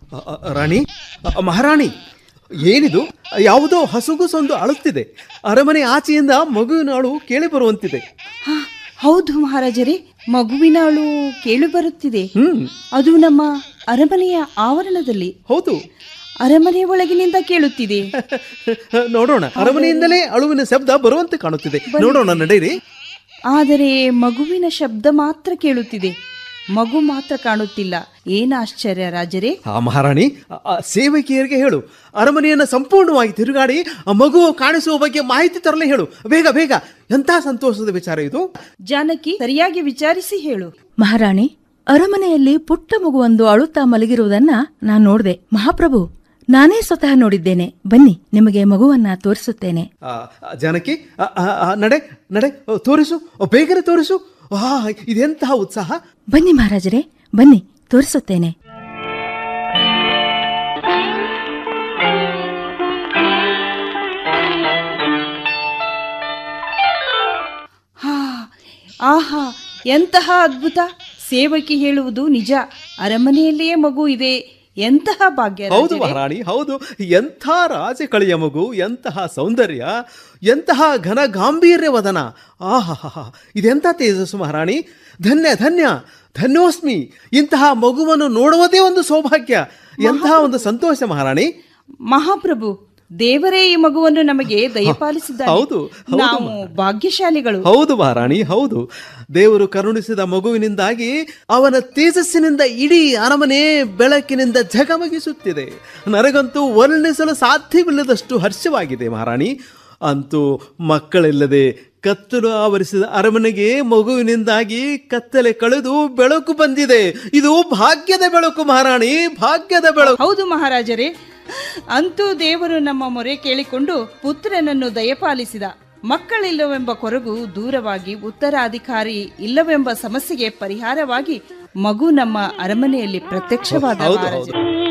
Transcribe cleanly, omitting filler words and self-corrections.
ರಾಣಿ, ಮಹಾರಾಣಿ, ಏನಿದು? ಯಾವುದೋ ಹಸುಗುಸೊಂದು ಅಳುತ್ತಿದೆ. ಅರಮನೆ ಆಚೆಯಿಂದ ಮಗುವಿನ ಅಳು ಕೇಳಿ ಬರುವಂತಿದೆ. ಹೌದು ಮಹಾರಾಜರೇ, ಮಗುವಿನ ಅಳು ಕೇಳಿ ಬರುತ್ತಿದೆ. ಅದು ನಮ್ಮ ಅರಮನೆಯ ಆವರಣದಲ್ಲಿ. ಹೌದು, ಅರಮನೆಯ ಒಳಗಿನಿಂದ ಕೇಳುತ್ತಿದೆ. ನೋಡೋಣ, ಅರಮನೆಯಿಂದಲೇ ಅಳುವಿನ ಶಬ್ದ ಬರುವಂತೆ ಕಾಣುತ್ತಿದೆ. ನೋಡೋಣ, ನಡೆಯಿರಿ. ಆದರೆ ಮಗುವಿನ ಶಬ್ದ ಮಾತ್ರ ಕೇಳುತ್ತಿದೆ, ಮಗು ಮಾತ್ರ ಕಾಣುತ್ತಿಲ್ಲ. ಏನ ಆಶ್ಚರ್ಯ ರಾಜರೇ. ಮಹಾರಾಣಿ, ಸೇವಕಿಯರಿಗೆ ಹೇಳು, ಅರಮನೆಯನ್ನು ಸಂಪೂರ್ಣವಾಗಿ ತಿರುಗಾಡಿ ಮಗು ಕಾಣಿಸುವ ಬಗ್ಗೆ ಮಾಹಿತಿ ತರಲೇ ಹೇಳು. ಬೇಗ ಬೇಗ. ಎಂಥ ಸಂತೋಷದ ವಿಚಾರ ಇದು. ಜಾನಕಿ, ಸರಿಯಾಗಿ ವಿಚಾರಿಸಿ ಹೇಳು. ಮಹಾರಾಣಿ, ಅರಮನೆಯಲ್ಲಿ ಪುಟ್ಟ ಮಗುವೊಂದು ಅಳುತ್ತಾ ಮಲಗಿರುವುದನ್ನ ನಾನು ನೋಡಿದೆ. ಮಹಾಪ್ರಭು, ನಾನೇ ಸ್ವತಃ ನೋಡಿದ್ದೇನೆ. ಬನ್ನಿ, ನಿಮಗೆ ಮಗುವನ್ನ ತೋರಿಸುತ್ತೇನೆ. ಜಾನಕಿ, ನಡೆ ನಡೆ, ತೋರಿಸು, ಬೇಗನೆ ತೋರಿಸು. ಇದೆಂತಹ ಉತ್ಸಾಹ. ಬನ್ನಿ ಮಹಾರಾಜರೇ, ಬನ್ನಿ, ತೋರಿಸುತ್ತೇನೆ. ಆಹಾ, ಎಂತಹ ಅದ್ಭುತ. ಸೇವಕಿ ಹೇಳುವುದು ನಿಜ, ಅರಮನೆಯಲ್ಲಿಯೇ ಮಗು ಇದೆ. ಎಂತಹ ಭಾಗ್ಯ. ಹೌದು ಮಹಾರಾಣಿ, ಹೌದು. ಎಂಥ ರಾಜಕಳಿಯ ಮಗು, ಎಂತಹ ಸೌಂದರ್ಯ, ಎಂತಹ ಘನ ಗಾಂಭೀರ್ಯ ವದನ. ಆಹಾ, ಇದೆಂಥ ತೇಜಸ್ಸು ಮಹಾರಾಣಿ. ಧನ್ಯ ಧನ್ಯ ಧನ್ಯೋಸ್ಮಿ. ಇಂತಹ ಮಗುವನ್ನು ನೋಡುವುದೇ ಒಂದು ಸೌಭಾಗ್ಯ. ಎಂತಹ ಒಂದು ಸಂತೋಷ ಮಹಾರಾಣಿ. ಮಹಾಪ್ರಭು, ದೇವರೇ ಈ ಮಗುವನ್ನು ನಮಗೆ ದಯಪಾಲಿಸಿದ್ದಾರೆ. ಹೌದು, ನಾವು ಭಾಗ್ಯಶಾಲಿಗಳು. ಹೌದು ಮಹಾರಾಣಿ, ಹೌದು. ದೇವರು ಕರುಣಿಸಿದ ಮಗುವಿನಿಂದಾಗಿ ಅವನ ತೇಜಸ್ಸಿನಿಂದ ಇಡೀ ಅರಮನೆ ಬೆಳಕಿನಿಂದ ಝಗಮಗಿಸುತ್ತಿದೆ. ನನಗಂತೂ ವರ್ಣಿಸಲು ಸಾಧ್ಯವಿಲ್ಲದಷ್ಟು ಹರ್ಷವಾಗಿದೆ ಮಹಾರಾಣಿ. ಅಂತೂ ಮಕ್ಕಳಿಲ್ಲದೆ ಕತ್ತಲು ಆವರಿಸಿದ ಅರಮನೆಗೆ ಮಗುವಿನಿಂದಾಗಿ ಕತ್ತಲೆ ಕಳೆದು ಬೆಳಕು ಬಂದಿದೆ. ಇದು ಭಾಗ್ಯದ ಬೆಳಕು ಮಹಾರಾಣಿ, ಭಾಗ್ಯದ ಬೆಳಕು. ಹೌದು ಮಹಾರಾಜರೇ, ಅಂತೂ ದೇವರು ನಮ್ಮ ಮೊರೆ ಕೇಳಿಕೊಂಡು ಪುತ್ರನನ್ನು ದಯಪಾಲಿಸಿದ. ಮಕ್ಕಳಿಲ್ಲವೆಂಬ ಕೊರಗು ದೂರವಾಗಿ ಉತ್ತರಾಧಿಕಾರಿ ಇಲ್ಲವೆಂಬ ಸಮಸ್ಯೆಗೆ ಪರಿಹಾರವಾಗಿ ಮಗು ನಮ್ಮ ಅರಮನೆಯಲ್ಲಿ ಪ್ರತ್ಯಕ್ಷವಾದ.